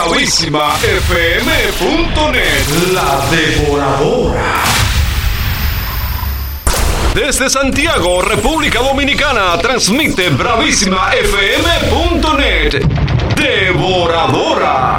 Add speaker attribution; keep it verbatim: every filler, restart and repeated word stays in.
Speaker 1: Bravísima F M punto net, la devoradora. Desde Santiago, República Dominicana, transmite Bravísima F M punto net, devoradora.